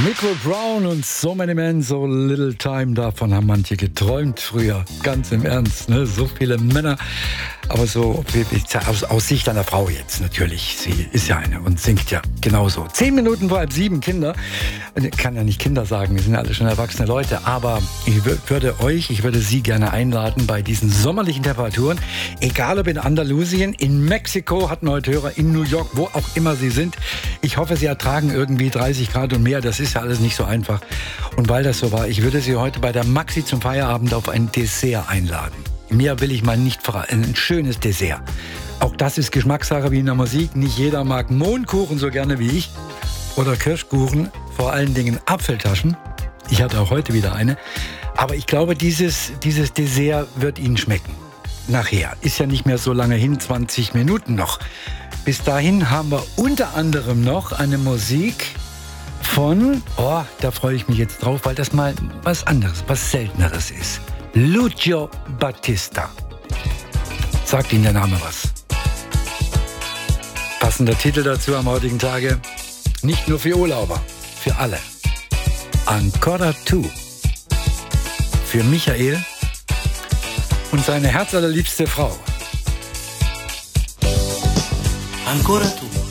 Nico Brown und So Many Men, So Little Time, davon haben manche geträumt früher, ganz im Ernst, ne? So viele Männer, aber so aus Sicht einer Frau jetzt natürlich, sie ist ja eine und singt ja genauso. 10 Minuten vor 6:30, Kinder, ich kann ja nicht Kinder sagen, wir sind ja alle schon erwachsene Leute, aber ich würde Sie gerne einladen bei diesen sommerlichen Temperaturen, egal ob in Andalusien, in Mexiko, hatten heute Hörer, in New York, wo auch immer Sie sind. Ich hoffe, Sie ertragen irgendwie 30 Grad und mehr, das ist ja alles nicht so einfach. Und weil das so war, ich würde Sie heute bei der Maxi zum Feierabend auf ein Dessert einladen. Mehr will ich mal nicht verraten, ein schönes Dessert. Auch das ist Geschmackssache wie in der Musik. Nicht jeder mag Mohnkuchen so gerne wie ich oder Kirschkuchen, vor allen Dingen Apfeltaschen. Ich hatte auch heute wieder eine. Aber ich glaube, dieses Dessert wird Ihnen schmecken. Nachher. Ist ja nicht mehr so lange hin, 20 Minuten noch. Bis dahin haben wir unter anderem noch eine Musik von, da freue ich mich jetzt drauf, weil das mal was anderes, was Selteneres ist. Lucio Batista. Sagt Ihnen der Name was? Passender Titel dazu am heutigen Tage. Nicht nur für Urlauber, für alle. Ancora Tu. Für Michael und seine herzallerliebste Frau. Ancora tu.